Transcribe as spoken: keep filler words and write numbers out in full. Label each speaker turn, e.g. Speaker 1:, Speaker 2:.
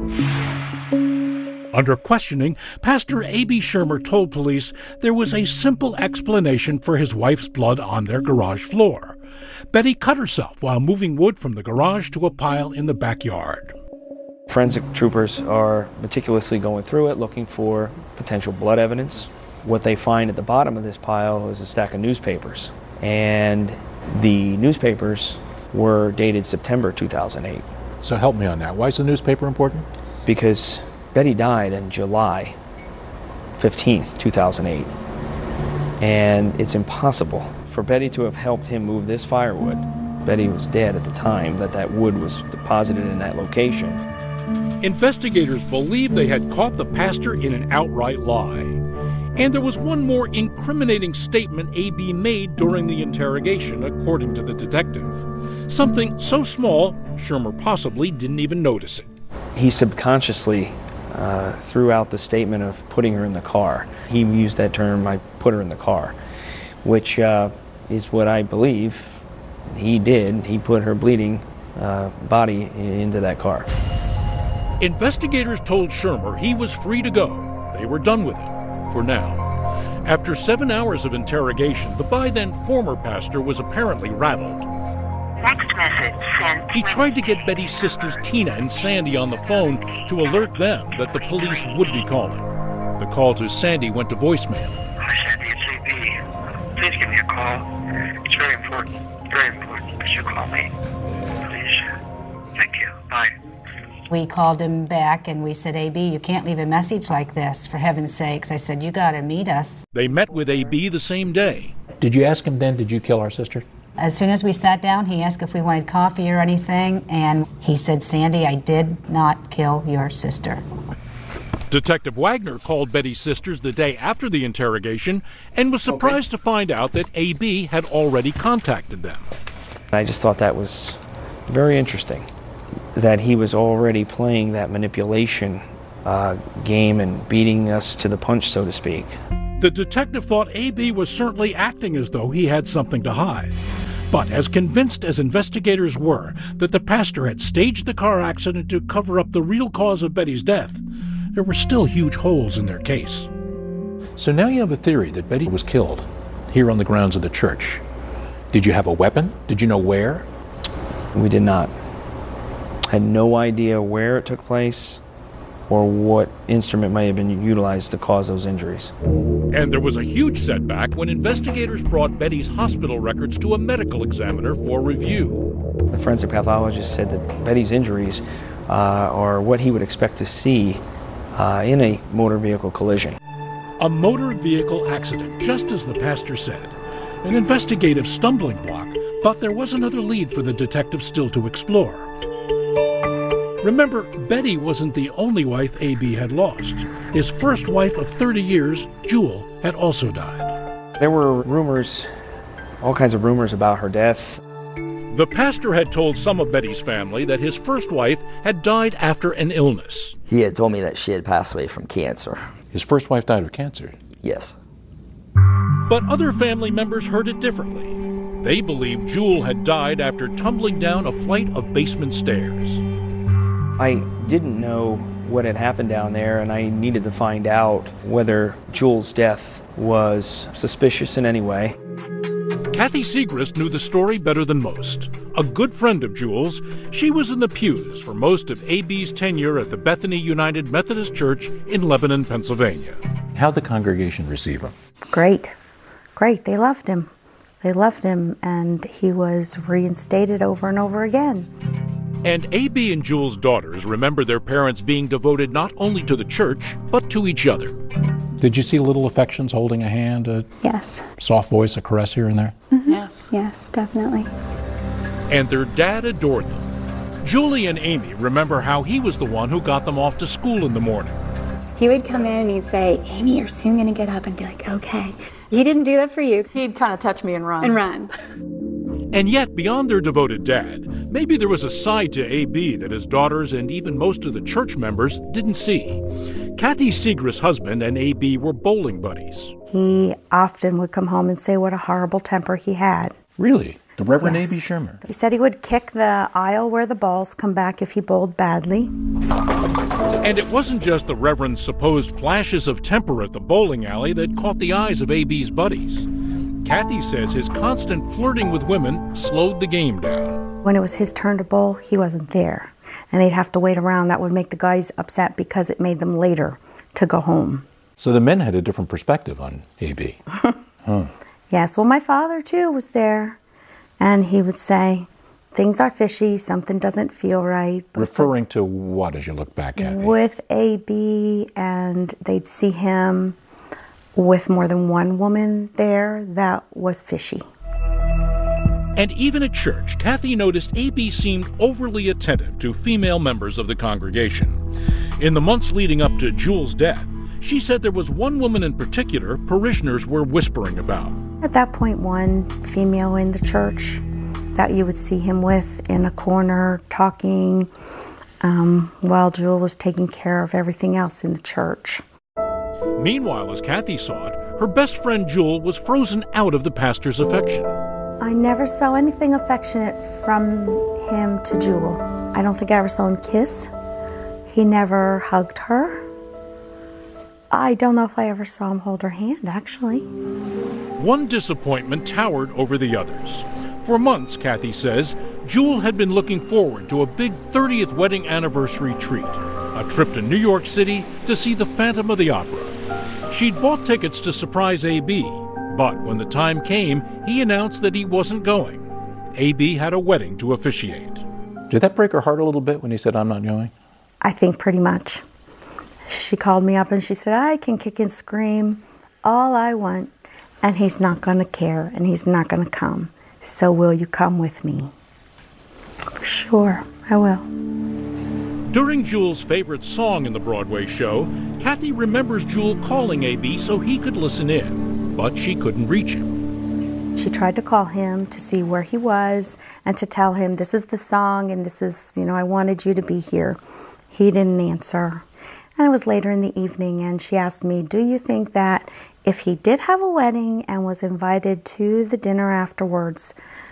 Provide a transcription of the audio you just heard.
Speaker 1: Under questioning, Pastor A B Schirmer told police there was a simple explanation for his wife's blood on their garage floor. Betty cut herself while moving wood from the garage to a pile in the backyard.
Speaker 2: Forensic troopers are meticulously going through it, looking for potential blood evidence. What they find at the bottom of this pile is a stack of newspapers. And the newspapers were dated September two thousand eight.
Speaker 3: So help me on that. Why is the newspaper important?
Speaker 2: Because Betty died on July fifteenth, two thousand eight. And it's impossible for Betty to have helped him move this firewood. Betty was dead at the time that that wood was deposited in that location.
Speaker 1: Investigators believe they had caught the pastor in an outright lie. And there was one more incriminating statement A B made during the interrogation, according to the detective. Something so small, Schirmer possibly didn't even notice it.
Speaker 2: He subconsciously uh, threw out the statement of putting her in the car. He used that term, I put her in the car, which uh, is what I believe he did. He put her bleeding uh, body into that car.
Speaker 1: Investigators told Schirmer he was free to go. They were done with him, for now. After seven hours of interrogation, the by-then former pastor was apparently rattled.
Speaker 4: Next message sent.
Speaker 1: He tried to get Betty's sisters Tina and Sandy on the phone to alert them that the police would be calling. The call to Sandy went to voicemail.
Speaker 4: Hi, Sandy, it's A B. Please give me a call. It's very important, very important that you call me. Please. Thank you. Bye.
Speaker 5: We called him back and we said, A B, you can't leave a message like this, for heaven's sakes. I said, you got to meet us.
Speaker 1: They met with A B the same day.
Speaker 3: Did you ask him then, did you kill our sister?
Speaker 5: As soon as we sat down, he asked if we wanted coffee or anything, and he said, Sandy, I did not kill your sister.
Speaker 1: Detective Wagner called Betty's sisters the day after the interrogation and was surprised okay. to find out that A B had already contacted them.
Speaker 2: I just thought that was very interesting, that he was already playing that manipulation uh, game and beating us to the punch, so to speak.
Speaker 1: The detective thought A B was certainly acting as though he had something to hide. But as convinced as investigators were that the pastor had staged the car accident to cover up the real cause of Betty's death, there were still huge holes in their case.
Speaker 3: So now you have a theory that Betty was killed here on the grounds of the church. Did you have a weapon? Did you know where?
Speaker 2: We did not. Had no idea where it took place or what instrument may have been utilized to cause those injuries.
Speaker 1: And there was a huge setback when investigators brought Betty's hospital records to a medical examiner for review.
Speaker 2: The forensic pathologist said that Betty's injuries uh, are what he would expect to see uh, in a motor vehicle collision.
Speaker 1: A motor vehicle accident, just as the pastor said. An investigative stumbling block, but there was another lead for the detective still to explore. Remember, Betty wasn't the only wife A B had lost. His first wife of thirty years, Jewel, had also died.
Speaker 2: There were rumors, all kinds of rumors about her death.
Speaker 1: The pastor had told some of Betty's family that his first wife had died after an illness.
Speaker 6: He had told me that she had passed away from cancer.
Speaker 3: His first wife died of cancer?
Speaker 6: Yes.
Speaker 1: But other family members heard it differently. They believed Jewel had died after tumbling down a flight of basement stairs.
Speaker 2: I didn't know what had happened down there, and I needed to find out whether Jewel's death was suspicious in any way.
Speaker 1: Kathy Segrist knew the story better than most. A good friend of Jewel's, she was in the pews for most of A B's tenure at the Bethany United Methodist Church in Lebanon, Pennsylvania.
Speaker 3: How'd the congregation receive him?
Speaker 7: Great. Great. They loved him. They loved him, and he was reinstated over and over again.
Speaker 1: And A B and Jewel's daughters remember their parents being devoted not only to the church, but to each other.
Speaker 3: Did you see little affections, holding a hand, a
Speaker 8: yes.
Speaker 3: soft voice, a caress here and there?
Speaker 8: Mm-hmm. Yes. Yes, definitely.
Speaker 1: And their dad adored them. Julie and Amy remember how he was the one who got them off to school in the morning.
Speaker 8: He would come in and he'd say, Amy, you're soon going to get up, and be like, okay. He didn't do that for you.
Speaker 9: He'd kind of touch me and run.
Speaker 8: And run.
Speaker 1: And yet, beyond their devoted dad, maybe there was a side to A B that his daughters and even most of the church members didn't see. Kathy Segrist's husband and A B were bowling buddies.
Speaker 7: He often would come home and say what a horrible temper he had.
Speaker 3: Really? The Reverend
Speaker 7: Yes.
Speaker 3: A B Schirmer?
Speaker 7: He said he would kick the aisle where the balls come back if he bowled badly.
Speaker 1: And it wasn't just the Reverend's supposed flashes of temper at the bowling alley that caught the eyes of A B's buddies. Kathy says his constant flirting with women slowed the game down.
Speaker 7: When it was his turn to bowl, he wasn't there. And they'd have to wait around. That would make the guys upset because it made them later to go home.
Speaker 3: So the men had a different perspective on A B. Huh.
Speaker 7: Yes, well, my father, too, was there. And he would say, things are fishy, something doesn't feel right.
Speaker 3: Referring to what as you look back at it?
Speaker 7: With A B, and they'd see him with more than one woman there. That was fishy.
Speaker 1: And even at church, Kathy noticed A B seemed overly attentive to female members of the congregation. In the months leading up to Jewel's death, she said there was one woman in particular parishioners were whispering about.
Speaker 7: At that point, one female in the church that you would see him with in a corner talking um, while Jewel was taking care of everything else in the church.
Speaker 1: Meanwhile, as Kathy saw it, her best friend Jewel was frozen out of the pastor's affection.
Speaker 7: I never saw anything affectionate from him to Jewel. I don't think I ever saw him kiss. He never hugged her. I don't know if I ever saw him hold her hand, actually.
Speaker 1: One disappointment towered over the others. For months, Kathy says, Jewel had been looking forward to a big thirtieth wedding anniversary treat, a trip to New York City to see the Phantom of the Opera. She'd bought tickets to surprise A B, but when the time came, he announced that he wasn't going. A B had a wedding to officiate.
Speaker 3: Did that break her heart a little bit when he said, I'm not going?
Speaker 7: I think pretty much. She called me up and she said, I can kick and scream all I want, and he's not going to care, and he's not going to come. So will you come with me? Sure, I will.
Speaker 1: During Jewel's favorite song in the Broadway show, Kathy remembers Jewel calling A B so he could listen in, but she couldn't reach him.
Speaker 7: She tried to call him to see where he was and to tell him, this is the song and this is, you know, I wanted you to be here. He didn't answer. And it was later in the evening, and she asked me, do you think that if he did have a wedding and was invited to the dinner afterwards,